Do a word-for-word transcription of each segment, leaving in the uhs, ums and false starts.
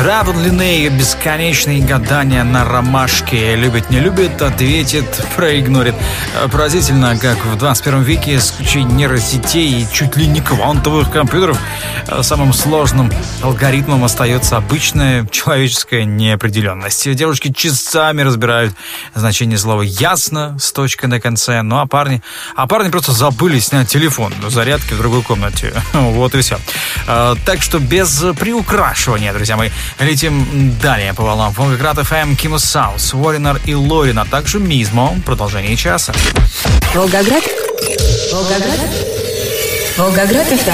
Драбон Линей, бесконечные гадания на ромашке. Любит, не любит, ответит, проигнорит. Поразительно, как в двадцать первом веке с кучей нейросетей и чуть ли не квантовых компьютеров самым сложным алгоритмом остается обычная человеческая неопределенность. Девушки часами разбирают значение слова «ясно» с точкой на конце. Ну а парни, а парни просто забыли снять телефон до зарядки в другой комнате. Вот и все. Так что без приукрашивания, друзья мои, летим далее по волнам. Волгоград эф эм, Кимо Саус, Уорринер и Лорин, а также Мизмо. Продолжение часа. Волгоград. Волгоград. Волгоград эф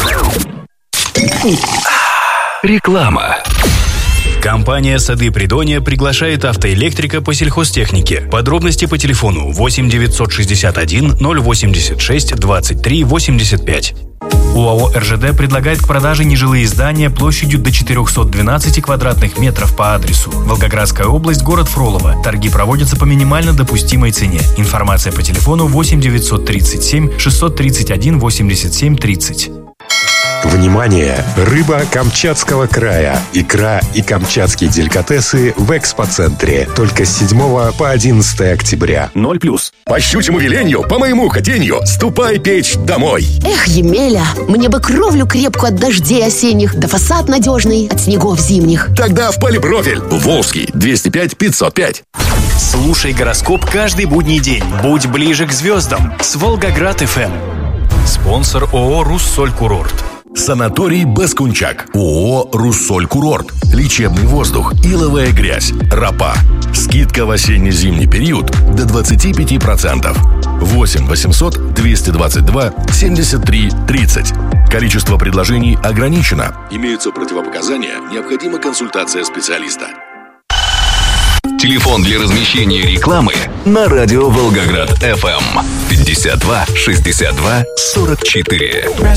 эм. Реклама. Компания «Сады Придонья» приглашает автоэлектрика по сельхозтехнике. Подробности по телефону восемь девятьсот шестьдесят один ноль восемьдесят шесть двадцать три восемьдесят пять. ОАО эр жэ дэ предлагает к продаже нежилые здания площадью до четыреста двенадцать квадратных метров по адресу: Волгоградская область, город Фролово. Торги проводятся по минимально допустимой цене. Информация по телефону восемь девятьсот тридцать семь шестьсот тридцать один восемьдесят семь тридцать. Внимание! Рыба Камчатского края. Икра и камчатские деликатесы в экспоцентре. Только с седьмого по одиннадцатое октября. Ноль плюс. По щучьему велению, по моему хотению, ступай печь домой. Эх, Емеля, мне бы кровлю крепкую от дождей осенних, да фасад надежный от снегов зимних. Тогда в Полипрофиль. Волжский. двести пять пятьсот пять. Слушай гороскоп каждый будний день. Будь ближе к звездам с Волгоград эф эм. Спонсор ООО «Руссоль Курорт». Санаторий Баскунчак. ООО «Руссоль Курорт». Лечебный воздух, иловая грязь, ропа. Скидка в осенне-зимний период до двадцать пять процентов. восемь восемьсот двести двадцать два семьдесят три тридцать. Количество предложений ограничено. Имеются противопоказания. Необходима консультация специалиста. Телефон для размещения рекламы на радио Волгоград эф эм пятьдесят два шестьдесят два сорок четыре.